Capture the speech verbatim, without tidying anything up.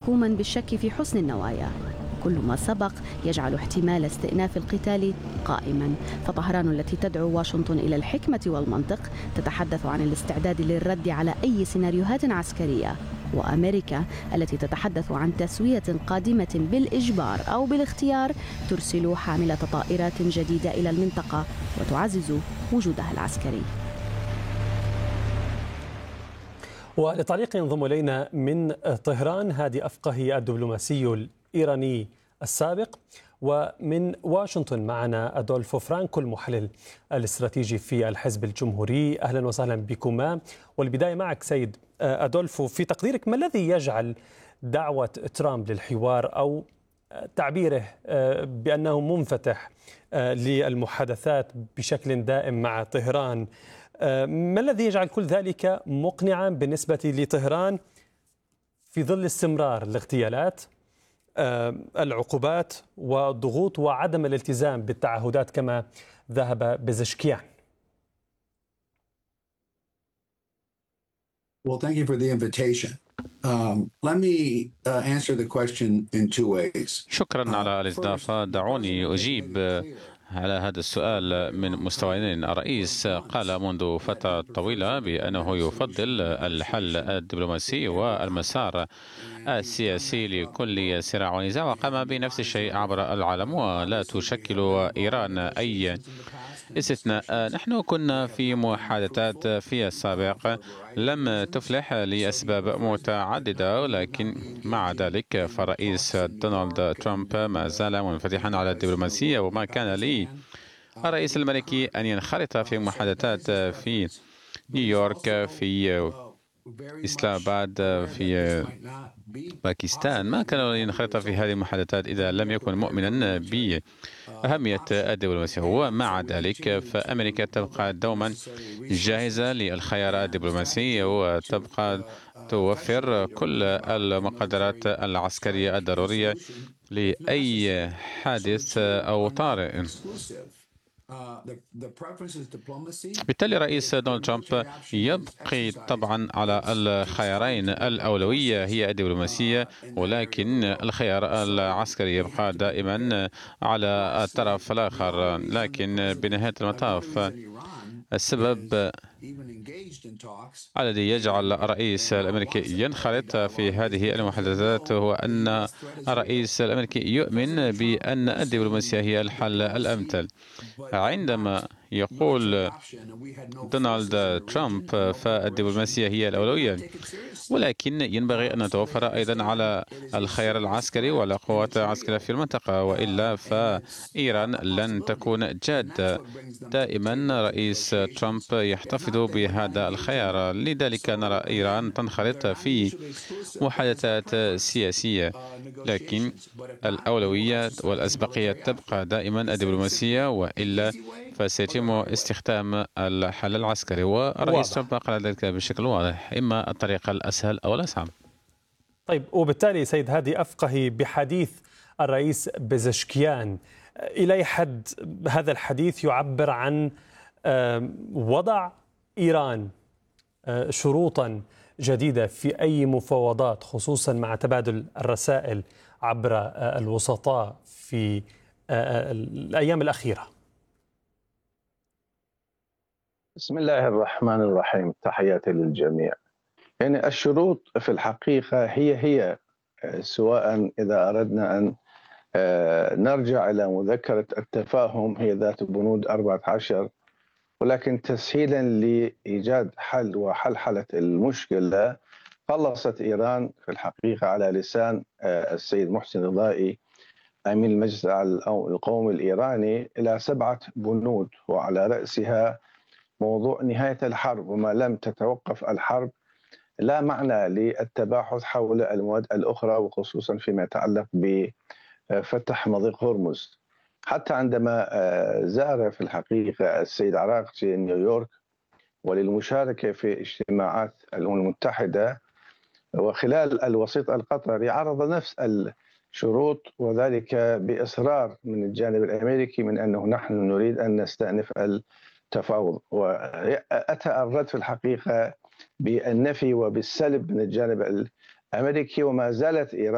محكوما بالشك في حسن النوايا. كل ما سبق يجعل احتمال استئناف القتال قائما، فطهران التي تدعو واشنطن إلى الحكمة والمنطق تتحدث عن الاستعداد للرد على أي سيناريوهات عسكرية، وأمريكا التي تتحدث عن تسوية قادمة بالإجبار أو بالاختيار ترسل حاملة طائرات جديدة إلى المنطقة وتعزز وجودها العسكري. ولتعليق ينضم إلينا من طهران هادي أفقهي الدبلوماسي الإيراني السابق، ومن واشنطن معنا أدولفو فرانكو المحلل الاستراتيجي في الحزب الجمهوري. أهلا وسهلا بكما. والبداية معك سيد أدولفو، في تقديرك ما الذي يجعل دعوة ترامب للحوار أو تعبيره بأنه منفتح للمحادثات بشكل دائم مع طهران، ما الذي يجعل كل ذلك مقنعا بالنسبة لطهران في ظل استمرار الاغتيالات، العقوبات والضغوط وعدم الالتزام بالتعهدات كما ذهب بزشكيان؟ Well, thank you for the invitation. Um, let me uh, answer the question in two ways. شكرا على الاستضافة. دعوني أجيب على هذا السؤال من مستويين. الرئيس قال منذ فترة طويلة بأنه يفضل الحل الدبلوماسي والمسار السياسي لكل صراع ونزاع، وقام بنفس الشيء عبر العالم، ولا تشكل إيران أي استثناء. نحن كنا في محادثات في السابق لم تفلح لأسباب متعددة، ولكن مع ذلك فرئيس دونالد ترامب ما زال منفتحا على الدبلوماسية، وما كان لي الرئيس الأمريكي أن ينخرط في محادثات في نيويورك، في إسلام آباد، في باكستان. ما كان ينخرط في هذه المحادثات إذا لم يكن مؤمنا بأهمية الدبلوماسية. ومع ذلك فأمريكا تبقى دوما جاهزة للخيارات الدبلوماسية، وتبقى توفر كل المقدرات العسكرية الضرورية لأي حادث أو طارئ. بالتالي رئيس دونالد ترامب يبقي طبعا على الخيارين. الأولوية هي الدبلوماسية، ولكن الخيار العسكري يبقى دائما على الطرف الآخر. لكن بنهاية المطاف السبب الذي يجعل الرئيس الأمريكي ينخرط في هذه المحادثات هو أن الرئيس الأمريكي يؤمن بأن الدبلوماسية هي الحل الأمثل. عندما يقول دونالد ترامب فالدبلوماسية هي الأولوية، ولكن ينبغي أن نتوفر أيضا على الخيار العسكري والقوات العسكرية في المنطقة، وإلا فإيران لن تكون جادة. دائما رئيس ترامب يحتفظ بهذا الخيار، لذلك نرى إيران تنخرط في محادثات سياسية، لكن الأولوية والأسبقية تبقى دائما الدبلوماسية، وإلا فسيتم استخدام الحل العسكري. والرئيس ترامب قال ذلك بشكل واضح، إما الطريقة الأسهل أو الأصعب. طيب، وبالتالي سيد هادي أفقهي، بحديث الرئيس بزشكيان إلى أي حد هذا الحديث يعبر عن وضع إيران شروطا جديدة في أي مفاوضات، خصوصا مع تبادل الرسائل عبر الوسطاء في الأيام الأخيرة؟ بسم الله الرحمن الرحيم. تحياتي للجميع. يعني الشروط في الحقيقة هي هي سواء إذا أردنا أن نرجع إلى مذكرة التفاهم، هي ذات بنود أربعة عشر، ولكن تسهيلا لإيجاد حل وحلحلة المشكلة خلصت إيران في الحقيقة على لسان السيد محسن رضائي أمين المجلس القومي الإيراني إلى سبعة بنود، وعلى رأسها موضوع نهاية الحرب، وما لم تتوقف الحرب لا معنى للتباحث حول المواد الأخرى، وخصوصا فيما يتعلق بفتح مضيق هرمز. حتى عندما زار في الحقيقة السيد عراقجي نيويورك وللمشاركة في اجتماعات الأمم المتحدة، وخلال الوسيط القطري عرض نفس الشروط، وذلك بإصرار من الجانب الأمريكي من أنه نحن نريد أن نستأنف التفاوض. وأتى الرد في الحقيقة بالنفي وبالسلب من الجانب الأمريكي، وما زالت إيران